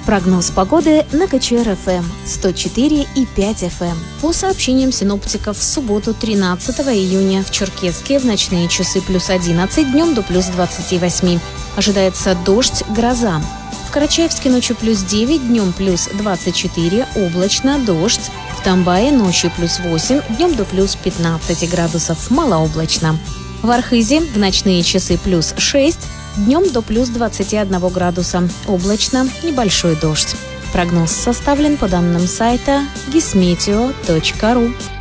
Прогноз погоды на КЧР-ФМ 104,5 FM. По сообщениям синоптиков, в субботу 13 июня в Черкесске в ночные часы плюс 11, днем до плюс 28. Ожидается дождь, гроза. В Карачаевске ночью плюс 9, днем плюс 24, облачно, дождь. В Тамбае ночью плюс 8, днем до плюс 15 градусов, малооблачно. В Архизе в ночные часы плюс 6, днем до плюс 21 градуса, облачно, небольшой дождь. Прогноз составлен по данным сайта gismeteo.ru.